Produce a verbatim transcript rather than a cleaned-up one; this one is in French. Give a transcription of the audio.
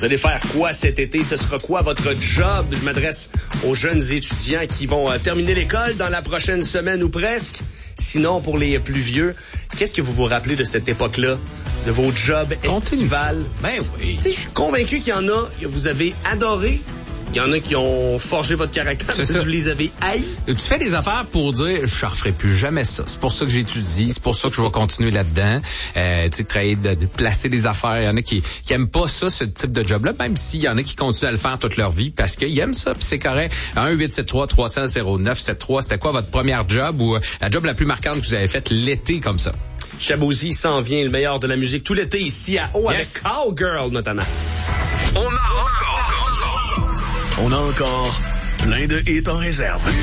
Vous allez faire quoi cet été? Ce sera quoi votre job? Je m'adresse aux jeunes étudiants qui vont euh, terminer l'école dans la prochaine semaine ou presque. Sinon, pour les plus vieux, qu'est-ce que vous vous rappelez de cette époque-là? De vos jobs estivales? Ben oui. Je suis convaincu qu'il y en a que vous avez adoré. Il y en a qui ont forgé votre caractère. C'est ça. Vous les avez haïs. Tu fais des affaires pour dire, je ne referai plus jamais ça. C'est pour ça que j'étudie, c'est pour ça que je vais continuer là-dedans. Euh, tu sais, travailler, de, de placer des affaires. Il y en a qui, qui aiment pas ça, ce type de job-là, même s'il y en a qui continuent à le faire toute leur vie parce qu'ils aiment ça, puis c'est correct. un huit sept trois trois zéro zéro neuf sept trois, c'était quoi votre première job ou euh, la job la plus marquante que vous avez faite l'été comme ça? Chabouzy s'en vient, le meilleur de la musique tout l'été ici à Haut, Yes. avec Cowgirl notamment. On a encore, on a encore plein de hits en réserve.